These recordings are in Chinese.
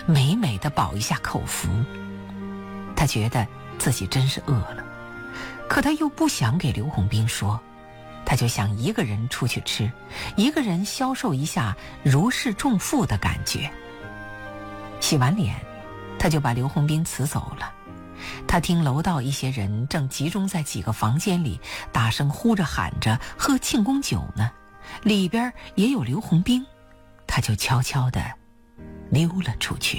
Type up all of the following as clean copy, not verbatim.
美美地饱一下口福。他觉得自己真是饿了，可他又不想给刘洪斌说，他就想一个人出去吃，一个人消受一下如释重负的感觉。洗完脸，他就把刘洪斌辞走了。他听楼道一些人正集中在几个房间里大声呼着喊着喝庆功酒呢，里边也有刘洪斌，他就悄悄地溜了出去。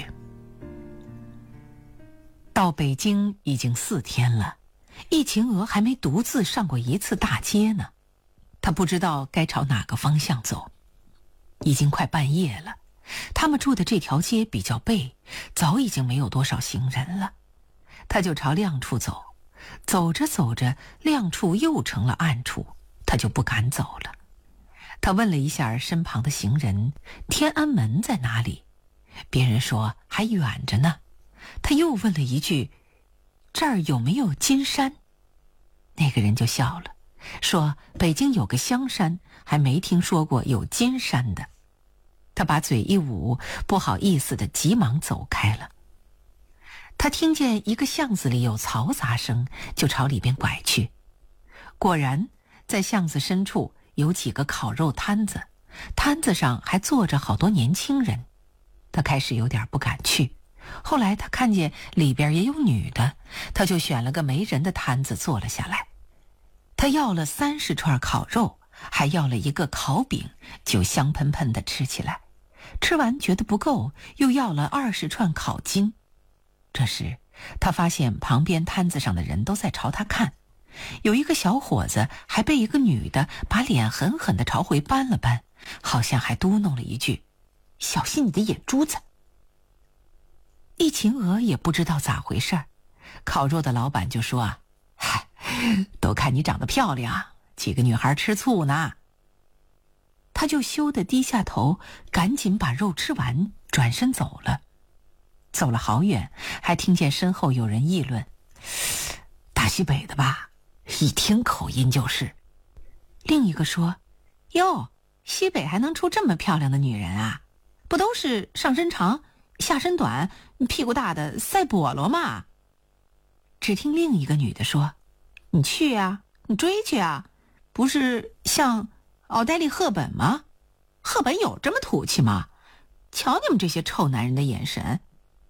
到北京已经4天了，易秦娥还没独自上过一次大街呢，他不知道该朝哪个方向走。已经快半夜了，他们住的这条街比较背，早已经没有多少行人了。他就朝亮处走，走着走着，亮处又成了暗处，他就不敢走了。他问了一下身旁的行人，天安门在哪里？别人说还远着呢。他又问了一句，这儿有没有金山？那个人就笑了，说北京有个香山，还没听说过有金山的。他把嘴一捂，不好意思的急忙走开了。他听见一个巷子里有嘈杂声，就朝里边拐去。果然在巷子深处有几个烤肉摊子，摊子上还坐着好多年轻人。他开始有点不敢去，后来他看见里边也有女的，他就选了个没人的摊子坐了下来。他要了30串烤肉，还要了一个烤饼，就香喷喷地吃起来。吃完觉得不够，又要了20串烤筋。这时他发现旁边摊子上的人都在朝他看，有一个小伙子还被一个女的把脸狠狠地朝回扳了扳，好像还嘟哝了一句，小心你的眼珠子。易秦娥也不知道咋回事，烤肉的老板就说啊，都看你长得漂亮，几个女孩吃醋呢。他就羞得低下头，赶紧把肉吃完，转身走了。走了好远，还听见身后有人议论，大西北的吧，一听口音就是。另一个说，哟，西北还能出这么漂亮的女人啊？不都是上身长下身短屁股大的赛菠萝吗？只听另一个女的说，你去啊，你追去啊，不是像奥黛丽·赫本吗？赫本有这么土气吗？瞧你们这些臭男人的眼神。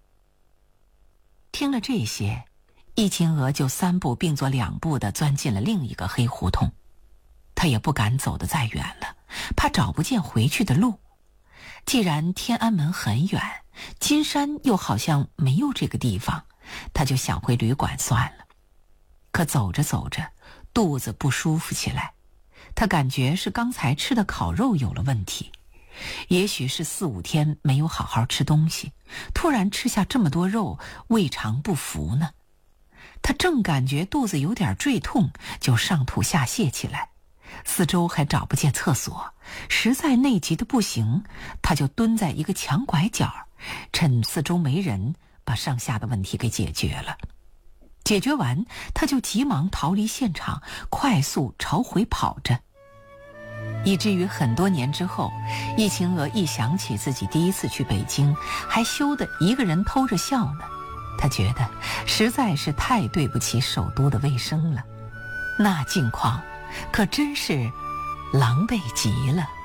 听了这些，易秦娥就3步并作2步地钻进了另一个黑胡同。她也不敢走得再远了，怕找不见回去的路。既然天安门很远，金山又好像没有这个地方，她就想回旅馆算了。可走着走着，肚子不舒服起来。她感觉是刚才吃的烤肉有了问题，也许是4、5天没有好好吃东西，突然吃下这么多肉，胃肠不服呢。他正感觉肚子有点坠痛，就上吐下泻起来，四周还找不见厕所，实在内急的不行，他就蹲在一个墙拐角，趁四周没人，把上下的问题给解决了。解决完，他就急忙逃离现场，快速朝回跑着。以至于很多年之后，易秦娥一想起自己第一次去北京，还羞得一个人偷着笑呢。她觉得实在是太对不起首都的卫生了，那境况可真是狼狈极了。